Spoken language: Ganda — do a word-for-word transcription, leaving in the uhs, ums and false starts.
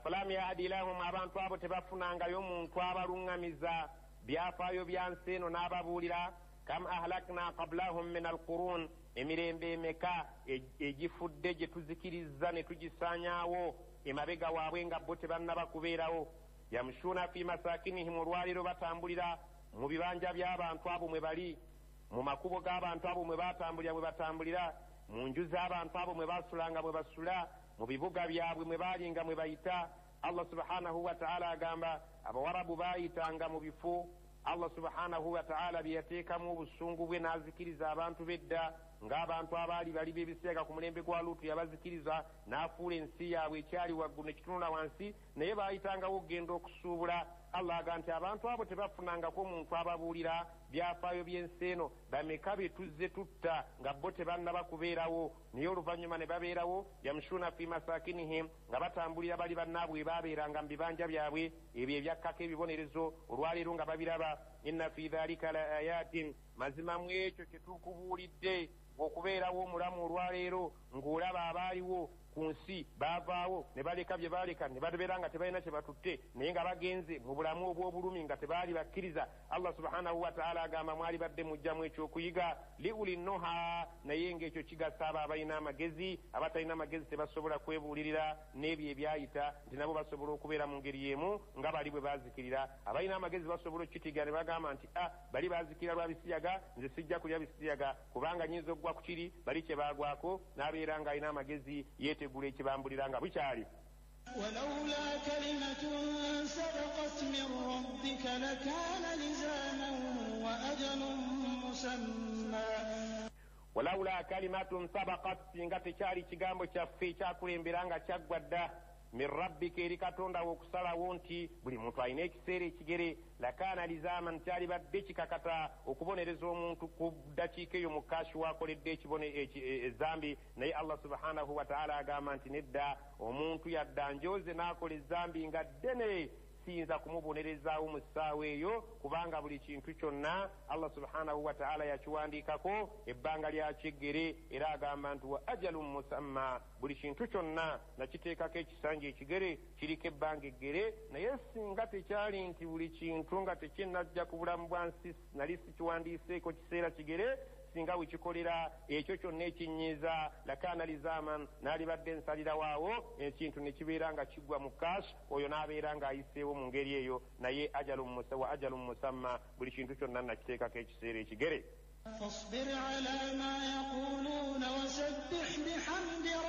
afalam yahdi lahum abantu abo tebafunangayo omuntu abaluŋŋamiza byafaayo bya nsi eno n'ababuulira kam ahlakna qablahum min alqurun emirembe emeka egifudde gye tuzikiriza ne tugisaanyaawo emabega waabwe nga bo tebannaba kubeerawo yamshuuna fi masakinihim olwaliro batambulira mu bibanja by'abantu abo mwe bali mu makubo g'abantu abo mwe batambulira mwe batambulira mu nju z'abantu abo mwe basulanga mwe basula mu bibuga byabwe mwe balinga mwe bayita Allah subhanahu wa ta'ala agamba abawarabu bayitanga mu bifo Allah subhanahu wa ta'ala byeyateekamu obusungu bwe n'azikiriza abantu bedda ng'abantu abaali bali b'ebiseera ku mulembe gwa Luutu yabazikiriza n'afuula ensi yaabwe ekyali waggulu ne kitunula wansi naye baayitangawo okugenda okusuubula Allah aga nti abantu abo tebafunangako omuntu ababuulira byafaayo by'ensi eno bameka be tuzze tutta nga bo tebannaba kubeerawo naye oluvannyuma ne babeerawo yamshuuna fi masakinihim nga batambulira bali bannaabwe baabeeranga mu bibanja byabwe ebyo ebyakkako ebibonerezo olwaleero nga babiraba inna fi dhalika la ayatin mazima mu ekyo kye tukubuulidde okubeerawo omulamu olwaleero ng'olaba abaaliwo ku nsi baavaawo ne baleka bye baaleka ne babeera nga tebalina kye batutte naye nga bagenze mu bulamu obw'obulumi nga tebaali bakkiriza Allah subhanahu wa ta'ala agamba mwali badde mujjamu ekyokuyiga liuli nnoha naye ng'ekyo kigasa abo abalina amagezi abatalina amagezi tebasobola kwebuulirira n'ebyo ebyayita nti nabo basobola okubeera mu ngeri y'emu nga bali bwe baazikirira abalina amagezi basobola okukitiga ne bagamba nti ah bali baazikirira lwa bisiyaga nze sijja kulya bisiyaga kubanga nyinza okugwa ku kiri bali kye baagwako n'abeera ng'alina amagezi yeetegula ekibambuliranga bukyali ولولا كلمة سبقت من ربك لكان لزاما وأجل مسمى ولولا كلمة سبقت singa tekyali kigambo kyaffe ekyakulemberanga kyaggwa dda min rabbika eri katonda wokusalawo nti buli muntu alina ekiseera ekigere lakaana lizaman kyali badde kikakata okubonereza omuntu ku ddakiika eyo mukashi wakoledde ezambi naye Allah subhanahu wa ta'ala agamba nti nedda omuntu yadda njoze n'akola ezambi nga ddene siyinza kumubonerezaawo mu ssaawa eyo kubanga buli kintu kyonna Allah subhanahu wa ta'ala yakiwandiikako ebbanga lyakiggere era agamba nti wa ajalun musamma buli kintu kyonna nakiteekako ekisanja ekigere kiriko ebbanga eggere naye singa tekyali nti buli kintu nga tekinnajja ku bulamu bwa nsi nali sikiwandiiseeko kiseera kigere singa wekikolera ekyo kyonna ekinyiiza lakaana lizaman n'alibadde ensalirawo ekintu ne kibeera nga kiggwa mu kash oyo n'abeera ng'ayiseewo mu ngeri eyo naye wa ajalun musamma buli kintu kyonna nakiteekako ekiseera ekigere.